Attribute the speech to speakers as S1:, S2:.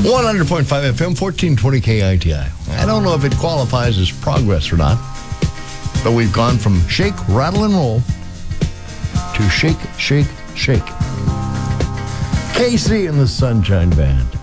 S1: 100.5 FM, 1420 KITI. I don't know if it qualifies as progress or not, but we've gone from shake, rattle, and roll to shake, shake, shake. KC and the Sunshine Band.